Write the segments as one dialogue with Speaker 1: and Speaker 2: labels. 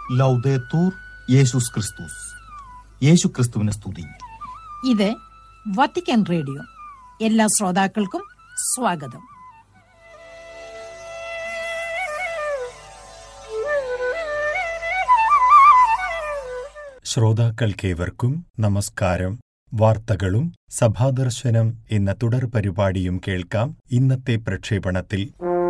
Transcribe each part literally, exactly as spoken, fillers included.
Speaker 1: ലൗദേത്തൂർ യേശുസ് ക്രിസ്തുസ്. യേശു ക്രിസ്തുവിനെ സ്തുതി.
Speaker 2: ഇത് വത്തിക്കാൻ റേഡിയോ. എല്ലാ ശ്രോതാക്കൾക്കും സ്വാഗതം.
Speaker 3: ശ്രോതാക്കൾക്കേവർക്കും നമസ്കാരം. വാർത്തകളും സഭാദർശനം എന്ന തുടർ പരിപാടിയും കേൾക്കാം. ഇന്നത്തെ പ്രക്ഷേപണത്തിൽ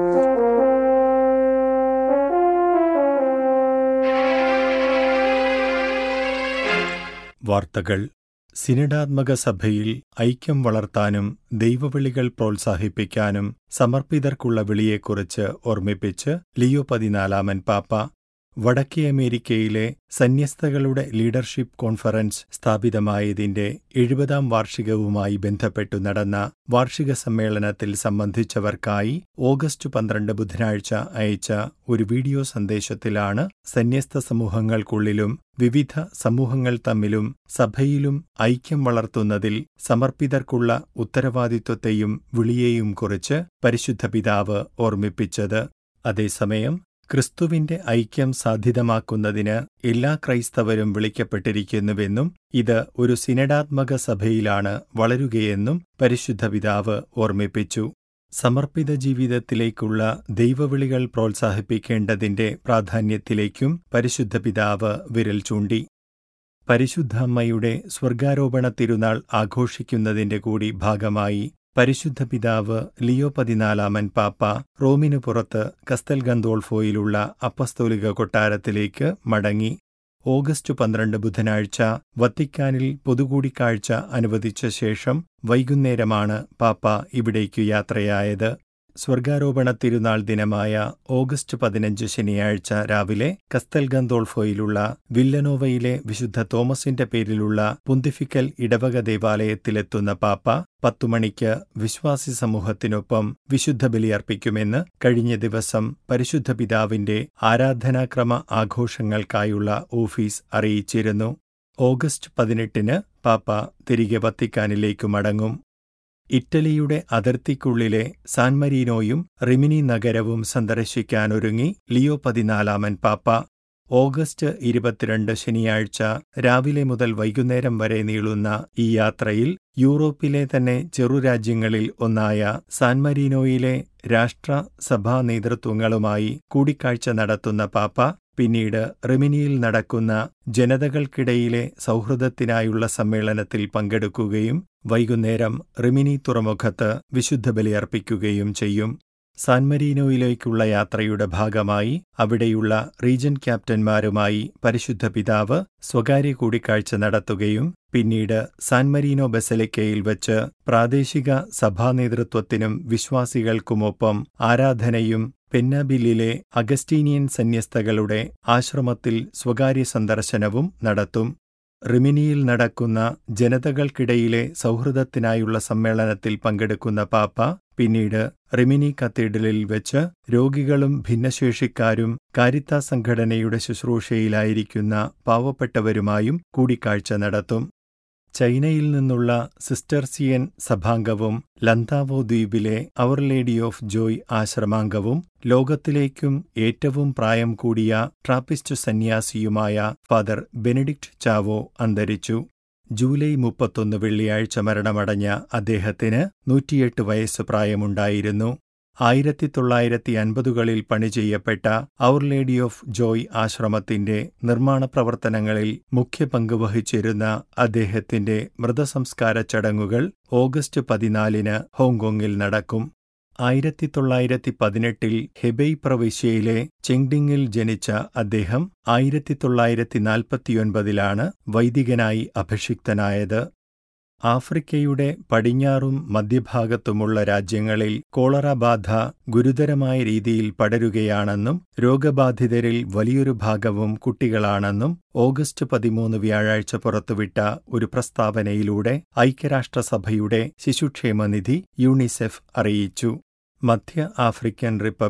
Speaker 3: വാർത്തകൾ. സിനഡാത്മക സഭയിൽ ഐക്യം വളർത്താനും ദൈവവിളികൾ പ്രോത്സാഹിപ്പിക്കാനും സമർപ്പിതർക്കുള്ള വിളിയെക്കുറിച്ച് ഓർമ്മിപ്പിച്ച് ലിയോ പതിനാലാമൻ പാപ്പ. വടക്കേ അമേരിക്കയിലെ സന്യസ്തകളുടെ ലീഡർഷിപ്പ് കോൺഫറൻസ് സ്ഥാപിതമായതിന്റെ എഴുപതാം വാർഷികവുമായി ബന്ധപ്പെട്ടു നടന്ന വാർഷിക സമ്മേളനത്തിൽ സംബന്ധിച്ചവർക്കായി ഓഗസ്റ്റ് പന്ത്രണ്ട് ബുധനാഴ്ച അയച്ച ഒരു വീഡിയോ സന്ദേശത്തിലാണ് സന്യസ്ത സമൂഹങ്ങൾക്കുള്ളിലും വിവിധ സമൂഹങ്ങൾ തമ്മിലും സഭയിലും ഐക്യം വളർത്തുന്നതിൽ സമർപ്പിതർക്കുള്ള ഉത്തരവാദിത്വത്തെയും വിളിയെയും കുറിച്ച് പരിശുദ്ധ പിതാവ് ഓർമ്മിപ്പിച്ചത്. അതേസമയം ക്രിസ്തുവിന്റെ ഐക്യം സാധ്യതമാക്കുന്നതിന് എല്ലാ ക്രൈസ്തവരും വിളിക്കപ്പെട്ടിരിക്കുന്നുവെന്നും ഇത് ഒരു സിനഡാത്മക സഭയിലാണ് വളരുകയെന്നും പരിശുദ്ധ പിതാവ് ഓർമ്മിപ്പിച്ചു. സമർപ്പിത ജീവിതത്തിലേക്കുള്ള ദൈവവിളികൾ പ്രോത്സാഹിപ്പിക്കേണ്ടതിന്റെ പ്രാധാന്യത്തിലേക്കും പരിശുദ്ധ പിതാവ് വിരൽ ചൂണ്ടി. പരിശുദ്ധ അമ്മയുടെ സ്വർഗാരോപണ തിരുനാൾ ആഘോഷിക്കുന്നതിന്റെ കൂടി ഭാഗമായി പരിശുദ്ധ പിതാവ് ലിയോ പതിനാലാമൻ പാപ്പ റോമിനു പുറത്ത് കസ്തൽ ഗന്തോൾഫോയിലുള്ള അപ്പസ്തോലിക കൊട്ടാരത്തിലേക്ക് മടങ്ങി. ഓഗസ്റ്റ് പന്ത്രണ്ട് ബുധനാഴ്ച വത്തിക്കാനിൽ പൊതുകൂടിക്കാഴ്ച അനുവദിച്ച ശേഷം വൈകുന്നേരമാണ് പാപ്പ ഇവിടേക്കു യാത്രയായത്. സ്വർഗാരോപണ തിരുനാൾ ദിനമായ ഓഗസ്റ്റ് പതിനഞ്ച് ശനിയാഴ്ച രാവിലെ കസ്തൽ ഗന്തോൾഫോയിലുള്ള വില്ലനോവയിലെ വിശുദ്ധ തോമസിന്റെ പേരിലുള്ള പൊന്തിഫിക്കൽ ഇടവക ദേവാലയത്തിലെത്തുന്ന പാപ്പ പത്തുമണിക്ക് വിശ്വാസി സമൂഹത്തിനൊപ്പം വിശുദ്ധ ബലിയർപ്പിക്കുമെന്ന് കഴിഞ്ഞ ദിവസം പരിശുദ്ധ പിതാവിന്റെ ആരാധനാക്രമ ആഘോഷങ്ങൾക്കായുള്ള ഓഫീസ് അറിയിച്ചിരുന്നു. ഓഗസ്റ്റ് പതിനെട്ടിന് പാപ്പ തിരികെ വത്തിക്കാനിലേക്കു മടങ്ങും. ഇറ്റലിയുടെ അതിർത്തിക്കുള്ളിലെ സാൻ മരീനോയും റിമിനി നഗരവും സന്ദർശിക്കാനൊരുങ്ങി ലിയോ പതിനാലാമൻ പാപ്പ. ഓഗസ്റ്റ് ഇരുപത്തിരണ്ട് ശനിയാഴ്ച രാവിലെ മുതൽ വൈകുന്നേരം വരെ നീളുന്ന ഈ യാത്രയിൽ യൂറോപ്പിലെ തന്നെ ചെറുരാജ്യങ്ങളിൽ ഒന്നായ സാൻ മരീനോയിലെ രാഷ്ട്ര സഭാ നേതൃത്വങ്ങളുമായി കൂടിക്കാഴ്ച നടത്തുന്ന പാപ്പ പിന്നീട് റിമിനിയിൽ നടക്കുന്ന ജനതകൾക്കിടയിലെ സൗഹൃദത്തിനായുള്ള സമ്മേളനത്തിൽ പങ്കെടുക്കുകയും വൈകുന്നേരം റിമിനി തുറമുഖത്ത് വിശുദ്ധ ബലിയർപ്പിക്കുകയും ചെയ്യും. സാൻമരീനോയിലേക്കുള്ള യാത്രയുടെ ഭാഗമായി അവിടെയുള്ള റീജൻ ക്യാപ്റ്റന്മാരുമായി പരിശുദ്ധ പിതാവ് സ്വകാര്യ കൂടിക്കാഴ്ച നടത്തുകയും പിന്നീട് സാൻമരീനോ ബസലിക്കയിൽ വച്ച് പ്രാദേശിക സഭാനേതൃത്വത്തിനും വിശ്വാസികൾക്കുമൊപ്പം ആരാധനയും പെന്നാബില്ലിലെ അഗസ്റ്റീനിയൻ സന്യസ്തകളുടെ ആശ്രമത്തിൽ സ്വകാര്യ സന്ദർശനവും നടത്തും. റിമിനിയിൽ നടക്കുന്ന ജനതകൾക്കിടയിലെ സൗഹൃദത്തിനായുള്ള സമ്മേളനത്തിൽ പങ്കെടുക്കുന്ന പാപ്പ പിന്നീട് റിമിനി കത്തീഡ്രലിൽ വെച്ച് രോഗികളും ഭിന്നശേഷിക്കാരും കാരിത്താസ് സംഘടനയുടെ ശുശ്രൂഷയിലായിരിക്കുന്ന പാവപ്പെട്ടവരുമായും കൂടിക്കാഴ്ച നടത്തും. ചൈനയിൽ നിന്നുള്ള സിസ്റ്റർസിയൻ സഭാംഗവും ലന്താവോ ദ്വീപിലെ അവർ ലേഡി ഓഫ് ജോയ് ആശ്രമാംഗവും ലോകത്തിലേക്കും ഏറ്റവും പ്രായം കൂടിയ ട്രാപ്പിസ്റ്റ് സന്യാസിയുമായ ഫാദർ ബെനഡിക്റ്റ് ചാവോ അന്തരിച്ചു. ജൂലൈ മുപ്പത്തൊന്ന് വെള്ളിയാഴ്ച മരണമടഞ്ഞ അദ്ദേഹത്തിന് നൂറ്റിയെട്ട് വയസ്സ് പ്രായമുണ്ടായിരുന്നു. ആയിരത്തി തൊള്ളായിരത്തി അൻപതുകളിൽ പണി ചെയ്യപ്പെട്ട അവർ ലേഡി ഓഫ് ജോയ് ആശ്രമത്തിന്റെ നിർമ്മാണ പ്രവർത്തനങ്ങളിൽ മുഖ്യ പങ്കുവഹിച്ചിരുന്ന അദ്ദേഹത്തിന്റെ മൃതസംസ്കാര ചടങ്ങുകൾ ഓഗസ്റ്റ് പതിനാലിന് ഹോങ്കോങ്ങിൽ നടക്കും. ആയിരത്തി തൊള്ളായിരത്തി പതിനെട്ടിൽ ഹെബെയ് പ്രവിശ്യയിലെ ചെങ്ഡിങ്ങിൽ ജനിച്ച അദ്ദേഹം ആയിരത്തി തൊള്ളായിരത്തി നാൽപ്പത്തിയൊൻപതിലാണ് വൈദികനായി അഭിഷിക്തനായത്. ആഫ്രിക്കയുടെ പടിഞ്ഞാറും മധ്യഭാഗത്തുമുള്ള രാജ്യങ്ങളിൽ കോളറ ബാധ ഗുരുതരമായ രീതിയിൽ പടരുകയാണെന്നും രോഗബാധിതരിൽ വലിയൊരു ഭാഗവും കുട്ടികളാണെന്നും ഓഗസ്റ്റ് പതിമൂന്ന് വ്യാഴാഴ്ച പുറത്തുവിട്ട ഒരു പ്രസ്താവനയിലൂടെ ഐക്യരാഷ്ട്രസഭയുടെ ശിശുക്ഷേമനിധി യൂണിസെഫ് അറിയിച്ചു. മധ്യ African republic,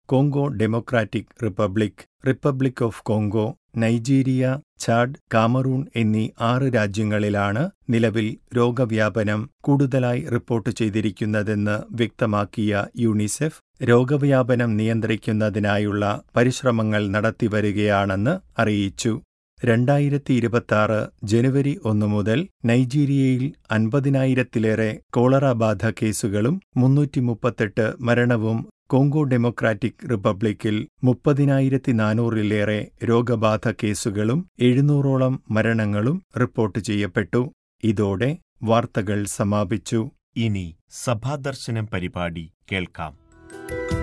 Speaker 3: Congo democratic republic, republic of Congo, Nigeria, Chad, Cameroon എന്നീ ആറ് രാജ്യങ്ങളിലാണ് നിലവിൽ രോഗവ്യാപനം കൂടുതലായി റിപ്പോർട്ട് ചെയ്തിരിക്കുന്നതെന്ന് വ്യക്തമാക്കിയ യൂണിസെഫ്, രോഗവ്യാപനം നിയന്ത്രിക്കുന്നതിനായുള്ള പരിശ്രമങ്ങൾ നടത്തിവരികയാണെന്ന് അറിയിച്ചു. രണ്ടായിരത്തി ഇരുപത്തിയാറ് ജനുവരി ഒന്ന് മുതൽ നൈജീരിയയിൽ അൻപതിനായിരത്തിലേറെ കോളറ ബാധ കേസുകളും മുന്നൂറ്റി മുപ്പത്തെട്ട് മരണവും, കോങ്കോ ഡെമോക്രാറ്റിക് റിപ്പബ്ലിക്കിൽ മുപ്പതിനായിരത്തി നാനൂറിലേറെ രോഗബാധ കേസുകളും എഴുന്നൂറോളം മരണങ്ങളും റിപ്പോർട്ട് ചെയ്യപ്പെട്ടു. ഇതോടെ വാർത്തകൾ സമാപിച്ചു.
Speaker 4: ഇനി സഭാദർശനം പരിപാടി കേൾക്കാം.